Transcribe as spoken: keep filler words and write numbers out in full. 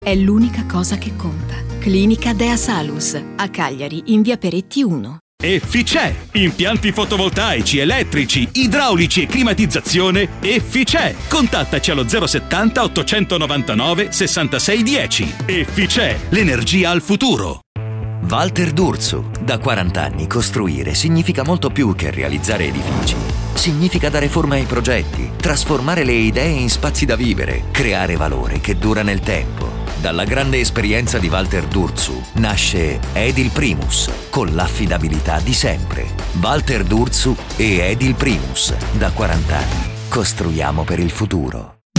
è l'unica cosa che conta. Clinica Dea Salus, a Cagliari, in via Peretti uno. Efficè, impianti fotovoltaici, elettrici, idraulici e climatizzazione. Efficè, contattaci allo zero settanta ottocentonovantanove sessantasei dieci. Efficè, l'energia al futuro. Walter D'Urso. Da quaranta anni costruire significa molto più che realizzare edifici. Significa dare forma ai progetti, trasformare le idee in spazi da vivere, creare valore che dura nel tempo. Dalla grande esperienza di Walter D'Urso nasce Edil Primus, con l'affidabilità di sempre. Walter D'Urso e Edil Primus. Da quaranta anni costruiamo per il futuro.